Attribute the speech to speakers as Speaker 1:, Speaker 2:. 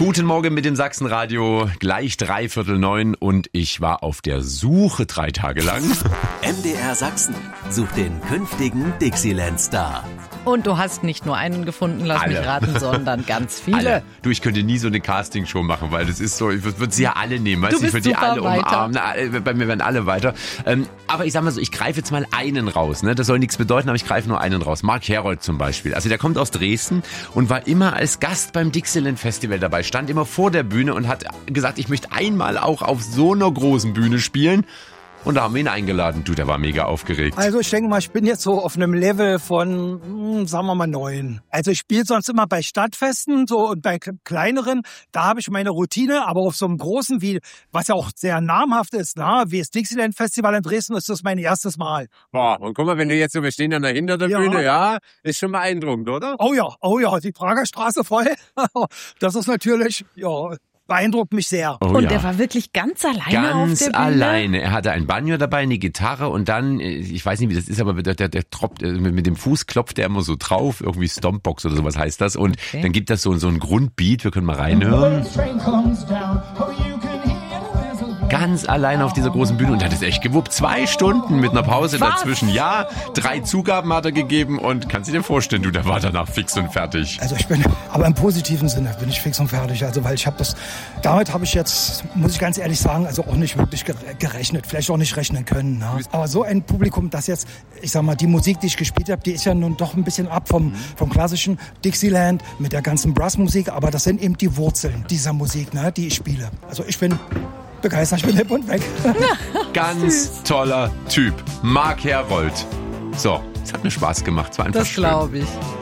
Speaker 1: Guten Morgen mit dem Sachsenradio, gleich 8:45 und ich war auf der Suche 3 Tage lang.
Speaker 2: MDR Sachsen sucht den künftigen Dixieland-Star.
Speaker 3: Und du hast nicht nur einen gefunden, lass mich raten, sondern ganz viele.
Speaker 1: Alle. Du, ich könnte nie so eine Castingshow machen, weil das ist so, ich würde sie ja alle nehmen, weißt du, ich
Speaker 3: bist
Speaker 1: würde die
Speaker 3: super
Speaker 1: alle umarmen. Bei mir werden alle weiter. Aber ich sag mal so, ich greife jetzt mal einen raus. Ne? Das soll nichts bedeuten, aber ich greife nur einen raus. Mark Herold zum Beispiel. Also der kommt aus Dresden und war immer als Gast beim Dixieland Festival dabei, stand immer vor der Bühne und hat gesagt, ich möchte einmal auch auf so einer großen Bühne spielen. Und da haben wir ihn eingeladen. Du, der war mega aufgeregt.
Speaker 4: Also ich denke mal, ich bin jetzt so auf einem Level von, sagen wir mal, 9. Also ich spiele sonst immer bei Stadtfesten so und bei kleineren, da habe ich meine Routine, aber auf so einem großen, wie was ja auch sehr namhaft ist, wie das Dixieland Festival in Dresden, ist das mein erstes Mal.
Speaker 5: Boah, und guck mal, wenn du jetzt so, wir stehen dann dahinter der Bühne, ja, ist schon beeindruckend, oder?
Speaker 4: Oh ja, die Prager Straße voll. Das ist natürlich, beeindruckt mich sehr.
Speaker 1: Oh,
Speaker 3: und
Speaker 1: ja.
Speaker 3: der war wirklich ganz alleine auf der Bühne?
Speaker 1: Ganz alleine. Er hatte ein Banjo dabei, eine Gitarre und dann, ich weiß nicht, wie das ist, aber der tropft, mit dem Fuß klopft er immer so drauf, irgendwie Stompbox oder sowas heißt das. Und dann gibt das so ein Grundbeat, wir können mal reinhören. Ganz allein auf dieser großen Bühne und hat es echt gewuppt. 2 Stunden mit einer Pause dazwischen. Ja, 3 Zugaben hat er gegeben und kannst du dir vorstellen, der war danach fix und fertig.
Speaker 4: Also aber im positiven Sinne bin ich fix und fertig. Also weil damit habe ich jetzt, muss ich ganz ehrlich sagen, also auch nicht wirklich gerechnet, vielleicht auch nicht rechnen können. Ne? Aber so ein Publikum, das jetzt, ich sag mal, die Musik, die ich gespielt habe, die ist ja nun doch ein bisschen ab vom klassischen Dixieland mit der ganzen Brassmusik, aber das sind eben die Wurzeln dieser Musik, ne, die ich spiele. Also ich bin begeistert, ich bin hip und weg.
Speaker 1: Ganz toller Typ. Mark Herold. So, es hat mir Spaß gemacht. Es war einfach
Speaker 3: Das
Speaker 1: schön.
Speaker 3: glaube ich.